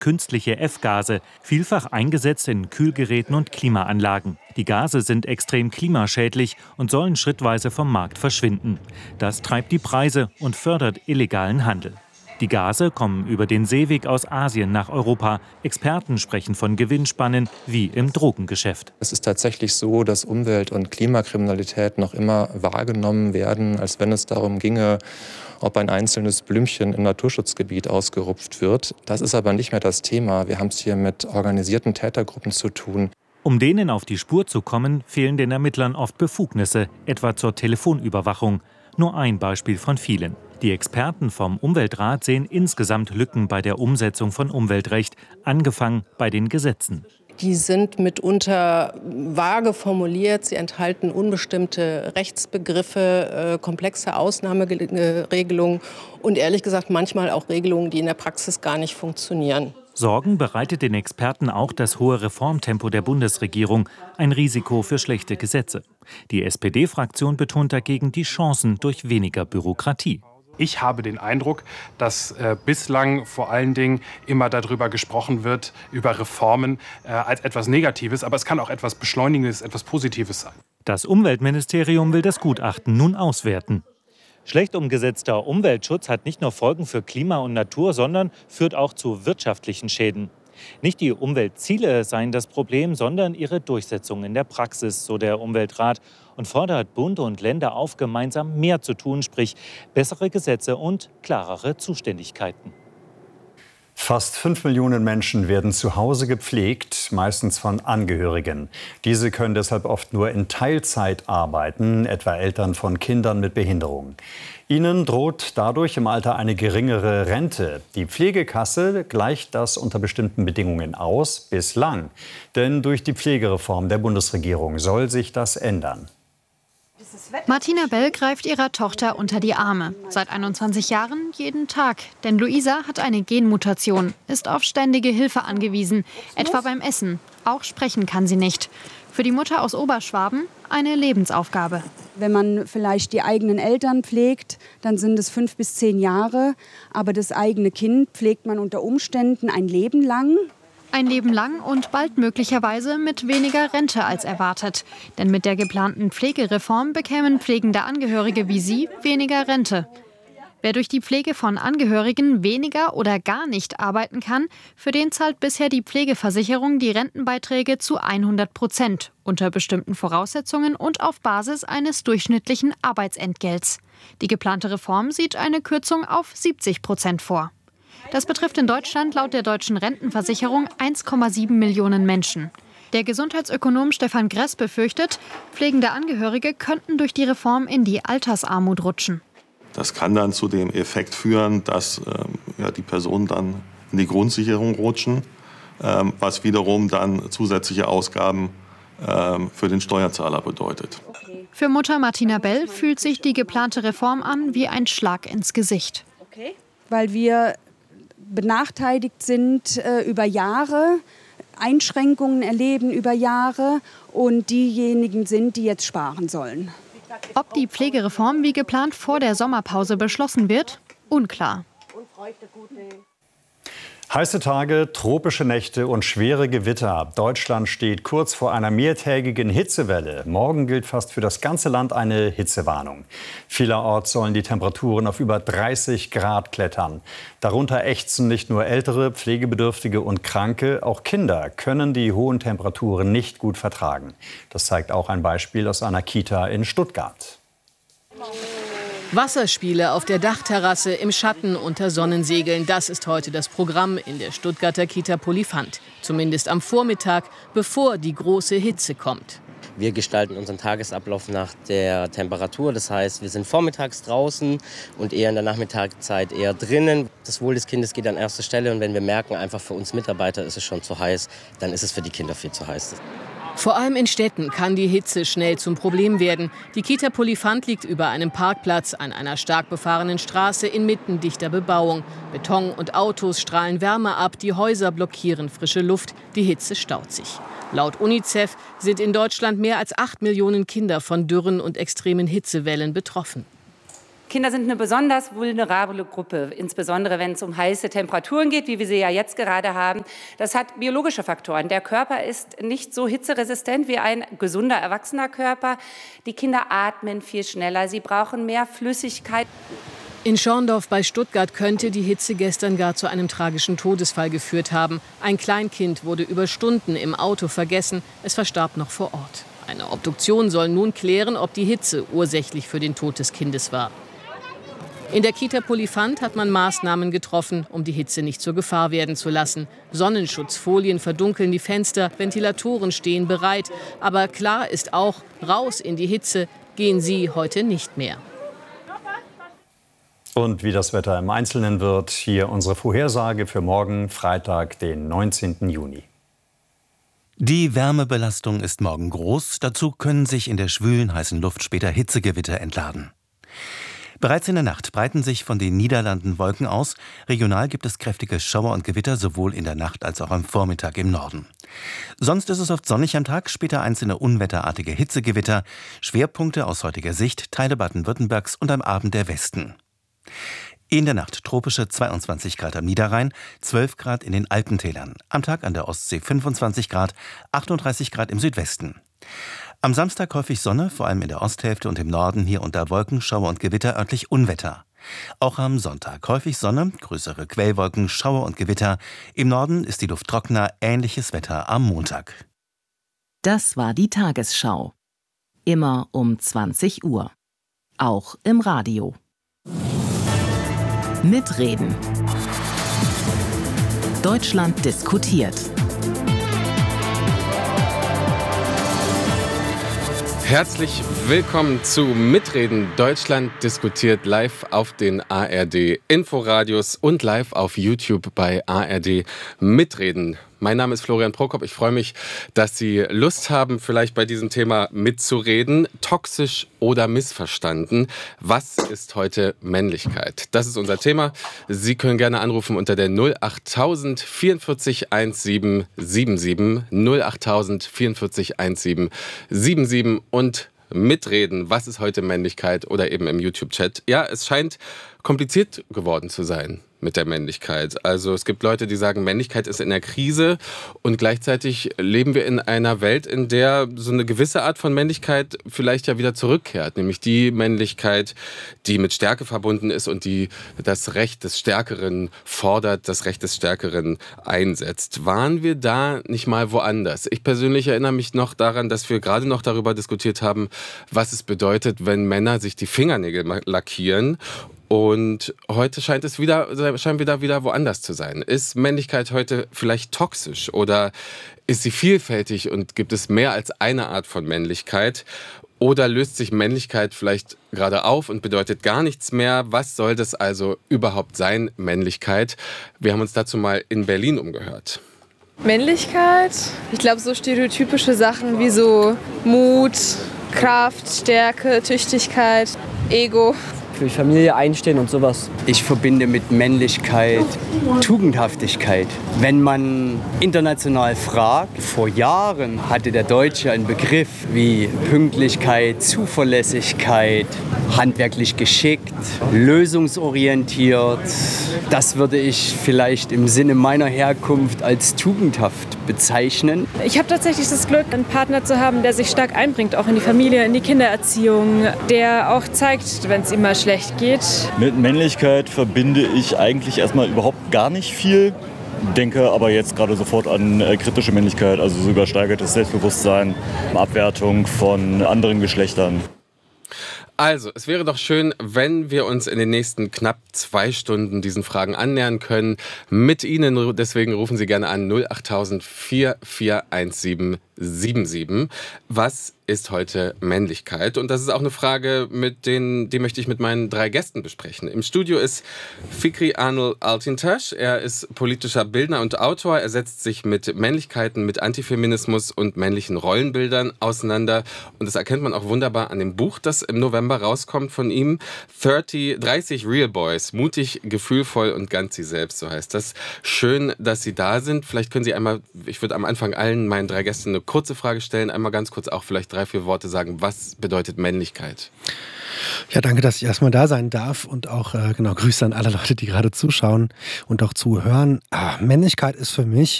künstliche F-Gase, vielfach eingesetzt in Kühlgeräten und Klimaanlagen. Die Gase sind extrem klimaschädlich und sollen schrittweise vom Markt verschwinden. Das treibt die Preise und fördert illegalen Handel. Die Gase kommen über den Seeweg aus Asien nach Europa. Experten sprechen von Gewinnspannen wie im Drogengeschäft. Es ist tatsächlich so, dass Umwelt- und Klimakriminalität noch immer wahrgenommen werden, als wenn es darum ginge, ob ein einzelnes Blümchen im Naturschutzgebiet ausgerupft wird. Das ist aber nicht mehr das Thema. Wir haben es hier mit organisierten Tätergruppen zu tun. Um denen auf die Spur zu kommen, fehlen den Ermittlern oft Befugnisse, etwa zur Telefonüberwachung. Nur ein Beispiel von vielen. Die Experten vom Umweltrat sehen insgesamt Lücken bei der Umsetzung von Umweltrecht, angefangen bei den Gesetzen. Die sind mitunter vage formuliert, sie enthalten unbestimmte Rechtsbegriffe, komplexe Ausnahmeregelungen und ehrlich gesagt manchmal auch Regelungen, die in der Praxis gar nicht funktionieren. Sorgen bereitet den Experten auch das hohe Reformtempo der Bundesregierung, ein Risiko für schlechte Gesetze. Die SPD-Fraktion betont dagegen die Chancen durch weniger Bürokratie. Ich habe den Eindruck, dass bislang vor allen Dingen immer darüber gesprochen wird, über Reformen als etwas Negatives. Aber es kann auch etwas Beschleunigendes, etwas Positives sein. Das Umweltministerium will das Gutachten nun auswerten. Schlecht umgesetzter Umweltschutz hat nicht nur Folgen für Klima und Natur, sondern führt auch zu wirtschaftlichen Schäden. Nicht die Umweltziele seien das Problem, sondern ihre Durchsetzung in der Praxis, so der Umweltrat, und fordert Bund und Länder auf, gemeinsam mehr zu tun, sprich bessere Gesetze und klarere Zuständigkeiten. Fast 5 Millionen Menschen werden zu Hause gepflegt, meistens von Angehörigen. Diese können deshalb oft nur in Teilzeit arbeiten, etwa Eltern von Kindern mit Behinderung. Ihnen droht dadurch im Alter eine geringere Rente. Die Pflegekasse gleicht das unter bestimmten Bedingungen aus, bislang. Denn durch die Pflegereform der Bundesregierung soll sich das ändern. Martina Bell greift ihrer Tochter unter die Arme. Seit 21 Jahren jeden Tag. Denn Luisa hat eine Genmutation, ist auf ständige Hilfe angewiesen, etwa beim Essen. Auch sprechen kann sie nicht. Für die Mutter aus Oberschwaben eine Lebensaufgabe. Wenn man vielleicht die eigenen Eltern pflegt, dann sind es 5 bis 10 Jahre. Aber das eigene Kind pflegt man unter Umständen ein Leben lang. Ein Leben lang und bald möglicherweise mit weniger Rente als erwartet. Denn mit der geplanten Pflegereform bekämen pflegende Angehörige wie sie weniger Rente. Wer durch die Pflege von Angehörigen weniger oder gar nicht arbeiten kann, für den zahlt bisher die Pflegeversicherung die Rentenbeiträge zu 100%, unter bestimmten Voraussetzungen und auf Basis eines durchschnittlichen Arbeitsentgelts. Die geplante Reform sieht eine Kürzung auf 70% vor. Das betrifft in Deutschland laut der Deutschen Rentenversicherung 1,7 Millionen Menschen. Der Gesundheitsökonom Stefan Gress befürchtet, pflegende Angehörige könnten durch die Reform in die Altersarmut rutschen. Das kann dann zu dem Effekt führen, dass die Personen dann in die Grundsicherung rutschen, was wiederum dann zusätzliche Ausgaben für den Steuerzahler bedeutet. Für Mutter Martina Bell fühlt sich die geplante Reform an wie ein Schlag ins Gesicht. Weil wir benachteiligt sind über Jahre, Einschränkungen erleben über Jahre und diejenigen sind, die jetzt sparen sollen. Ob die Pflegereform wie geplant vor der Sommerpause beschlossen wird, unklar. Heiße Tage, tropische Nächte und schwere Gewitter. Deutschland steht kurz vor einer mehrtägigen Hitzewelle. Morgen gilt fast für das ganze Land eine Hitzewarnung. Vielerorts sollen die Temperaturen auf über 30 Grad klettern. Darunter ächzen nicht nur Ältere, Pflegebedürftige und Kranke. Auch Kinder können die hohen Temperaturen nicht gut vertragen. Das zeigt auch ein Beispiel aus einer Kita in Stuttgart. Wasserspiele auf der Dachterrasse im Schatten unter Sonnensegeln. Das ist heute das Programm in der Stuttgarter Kita Polifant. Zumindest am Vormittag, bevor die große Hitze kommt. Wir gestalten unseren Tagesablauf nach der Temperatur. Das heißt, wir sind vormittags draußen und eher in der Nachmittagszeit eher drinnen. Das Wohl des Kindes geht an erster Stelle. Und wenn wir merken, einfach für uns Mitarbeiter ist es schon zu heiß, dann ist es für die Kinder viel zu heiß. Vor allem in Städten kann die Hitze schnell zum Problem werden. Die Kita Polifant liegt über einem Parkplatz an einer stark befahrenen Straße inmitten dichter Bebauung. Beton und Autos strahlen Wärme ab, die Häuser blockieren frische Luft, die Hitze staut sich. Laut UNICEF sind in Deutschland mehr als 8 Millionen Kinder von Dürren und extremen Hitzewellen betroffen. Kinder sind eine besonders vulnerable Gruppe, insbesondere wenn es um heiße Temperaturen geht, wie wir sie ja jetzt gerade haben. Das hat biologische Faktoren. Der Körper ist nicht so hitzeresistent wie ein gesunder, erwachsener Körper. Die Kinder atmen viel schneller, sie brauchen mehr Flüssigkeit. In Schorndorf bei Stuttgart könnte die Hitze gestern gar zu einem tragischen Todesfall geführt haben. Ein Kleinkind wurde über Stunden im Auto vergessen. Es verstarb noch vor Ort. Eine Obduktion soll nun klären, ob die Hitze ursächlich für den Tod des Kindes war. In der Kita Polifant hat man Maßnahmen getroffen, um die Hitze nicht zur Gefahr werden zu lassen. Sonnenschutzfolien verdunkeln die Fenster, Ventilatoren stehen bereit. Aber klar ist auch, raus in die Hitze gehen sie heute nicht mehr. Und wie das Wetter im Einzelnen wird, hier unsere Vorhersage für morgen, Freitag, den 19. Juni. Die Wärmebelastung ist morgen groß. Dazu können sich in der schwülen, heißen Luft später Hitzegewitter entladen. Bereits in der Nacht breiten sich von den Niederlanden Wolken aus. Regional gibt es kräftige Schauer und Gewitter, sowohl in der Nacht als auch am Vormittag im Norden. Sonst ist es oft sonnig am Tag, später einzelne unwetterartige Hitzegewitter. Schwerpunkte aus heutiger Sicht Teile Baden-Württembergs und am Abend der Westen. In der Nacht tropische 22 Grad am Niederrhein, 12 Grad in den Alpentälern. Am Tag an der Ostsee 25 Grad, 38 Grad im Südwesten. Am Samstag häufig Sonne, vor allem in der Osthälfte und im Norden, hier und da Wolken, Schauer und Gewitter, örtlich Unwetter. Auch am Sonntag häufig Sonne, größere Quellwolken, Schauer und Gewitter. Im Norden ist die Luft trockener, ähnliches Wetter am Montag. Das war die Tagesschau. Immer um 20 Uhr. Auch im Radio. Mitreden. Deutschland diskutiert. Herzlich willkommen zu Mitreden. Deutschland diskutiert live auf den ARD Inforadios und live auf YouTube bei ARD Mitreden. Mein Name ist Florian Prokop. Ich freue mich, dass Sie Lust haben, vielleicht bei diesem Thema mitzureden. Toxisch oder missverstanden? Was ist heute Männlichkeit? Das ist unser Thema. Sie können gerne anrufen unter der 08000 44 1777 08000 44 1777 und mitreden. Was ist heute Männlichkeit? Oder eben im YouTube-Chat. Ja, es scheint kompliziert geworden zu sein mit der Männlichkeit. Also es gibt Leute, die sagen, Männlichkeit ist in der Krise und gleichzeitig leben wir in einer Welt, in der so eine gewisse Art von Männlichkeit vielleicht ja wieder zurückkehrt, nämlich die Männlichkeit, die mit Stärke verbunden ist und die das Recht des Stärkeren fordert, das Recht des Stärkeren einsetzt. Waren wir da nicht mal woanders? Ich persönlich erinnere mich noch daran, dass wir gerade noch darüber diskutiert haben, was es bedeutet, wenn Männer sich die Fingernägel lackieren. Und heute scheinen wir da wieder woanders zu sein. Ist Männlichkeit heute vielleicht toxisch oder ist sie vielfältig und gibt es mehr als eine Art von Männlichkeit? Oder löst sich Männlichkeit vielleicht gerade auf und bedeutet gar nichts mehr? Was soll das also überhaupt sein, Männlichkeit? Wir haben uns dazu mal in Berlin umgehört. Männlichkeit? Ich glaube, so stereotypische Sachen wie so Mut, Kraft, Stärke, Tüchtigkeit, Ego. Für die Familie einstehen und sowas. Ich verbinde mit Männlichkeit Tugendhaftigkeit. Wenn man international fragt, vor Jahren hatte der Deutsche einen Begriff wie Pünktlichkeit, Zuverlässigkeit, handwerklich geschickt, lösungsorientiert. Das würde ich vielleicht im Sinne meiner Herkunft als tugendhaft bezeichnen. Ich habe tatsächlich das Glück, einen Partner zu haben, der sich stark einbringt, auch in die Familie, in die Kindererziehung, der auch zeigt, wenn es ihm mal schlecht geht. Mit Männlichkeit verbinde ich eigentlich erstmal überhaupt gar nicht viel. Denke aber jetzt gerade sofort an kritische Männlichkeit, also so übersteigertes Selbstbewusstsein, Abwertung von anderen Geschlechtern. Also, es wäre doch schön, wenn wir uns in den nächsten knapp 2 Stunden diesen Fragen annähern können. Mit Ihnen, deswegen rufen Sie gerne an 08000 441777. Was ist heute Männlichkeit? Und das ist auch eine Frage, die möchte ich mit meinen 3 Gästen besprechen. Im Studio ist Fikri Anıl Altintaş. Er ist politischer Bildner und Autor. Er setzt sich mit Männlichkeiten, mit Antifeminismus und männlichen Rollenbildern auseinander. Und das erkennt man auch wunderbar an dem Buch, das im November rauskommt von ihm. 30 Real Boys. Mutig, gefühlvoll und ganz sie selbst, so heißt das. Schön, dass Sie da sind. Vielleicht können Sie einmal, ich würde am Anfang allen meinen 3 Gästen eine kurze Frage stellen, einmal ganz kurz auch vielleicht 3-4 Worte sagen. Was bedeutet Männlichkeit? Ja, danke, dass ich erstmal da sein darf und auch Grüße an alle Leute, die gerade zuschauen und auch zuhören. Männlichkeit ist für mich